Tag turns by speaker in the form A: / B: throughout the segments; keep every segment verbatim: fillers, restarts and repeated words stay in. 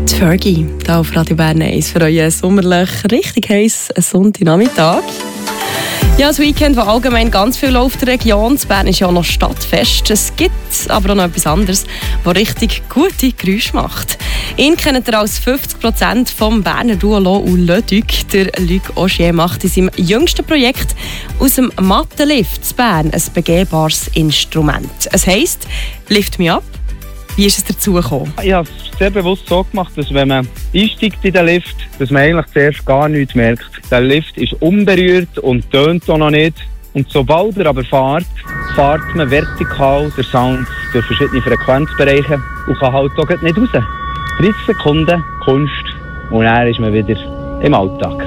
A: Fergie, hier auf Radio Bern eins für euch sommerlich richtig heiß Sonntagnachmittag. Ja, das Weekend, das allgemein ganz viel läuft in der Region. In Bern ist ja auch noch Stadtfest. Es gibt aber auch noch etwas anderes, das richtig gute Geräusche macht. Ihn kennt ihr als fünfzig Prozent vom Berner Duo Lo und Le Duc. Der Luc Augier macht in seinem jüngsten Projekt aus dem Mattenlift in Bern ein begehbares Instrument. Es heisst «Lift me up». Wie ist es dazu gekommen?
B: Ich habe es sehr bewusst so gemacht, dass wenn man einsteigt in den Lift, dass man eigentlich zuerst gar nichts merkt. Der Lift ist unberührt und tönt auch noch nicht. Und sobald er aber fährt, fährt man vertikal den Sound durch verschiedene Frequenzbereiche und kann halt auch nicht raus. dreißig Sekunden Kunst und dann ist man wieder im Alltag.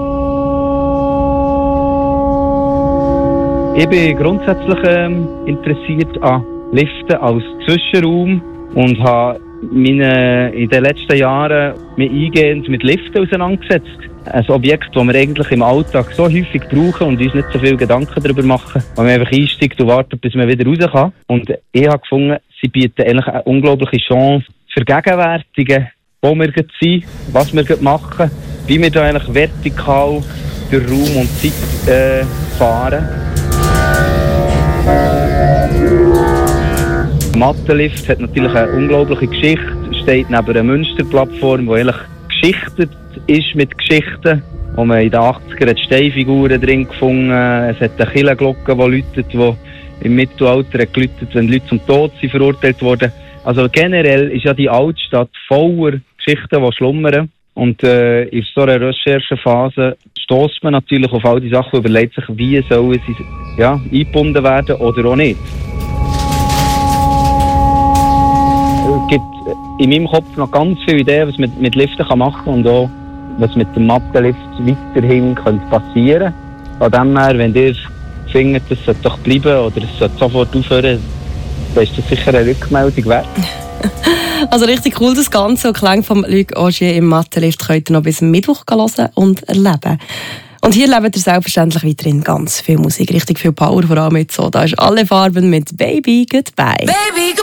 B: Ich bin grundsätzlich ähm, interessiert an Liften als Zwischenraum und habe meine, in den letzten Jahren mich eingehend mit Liften auseinandergesetzt. Ein Objekt, das wir eigentlich im Alltag so häufig brauchen und uns nicht so viele Gedanken darüber machen, weil man einfach einsteigt und wartet, bis man wieder raus kann. Und ich habe gefunden, sie bieten eigentlich eine unglaubliche Chance für Gegenwärtige, wo wir sind, was wir machen, wie wir da eigentlich vertikal durch Raum und Zeit äh, fahren. Der Mattenlift hat natürlich eine unglaubliche Geschichte, steht neben einer Münsterplattform, die eigentlich geschichtet ist mit Geschichten. Wo man in den achtzigern hat Steinfiguren drin gefunden. Es hat eine Kirchenglocke, die läutet, die im Mittelalter hat geläutet, wenn Leute zum Tod sind verurteilt wurden. Also generell ist ja die Altstadt voller Geschichten, die schlummern. Und äh, in so einer Recherchephase stößt man natürlich auf all die Sachen und überlegt sich, wie sollen sie ja, eingebunden werden oder auch nicht. Es gibt in meinem Kopf noch ganz viele Ideen, was man mit Liften machen kann und auch, was mit dem Mattenlift weiterhin könnte passieren könnte. Von dem her, wenn ihr findet, das sollte doch bleiben oder es sollte sofort aufhören, dann ist das sicher eine Rückmeldung wert.
A: Also richtig cool das Ganze. Und Klang vom Luc Augier im Mattenlift könnt ihr noch bis Mittwoch hören und erleben. Und hier lebt ihr selbstverständlich weiterhin ganz viel Musik, richtig viel Power, vor allem mit so. Da ist alle Farben mit «Baby, Goodbye». Baby,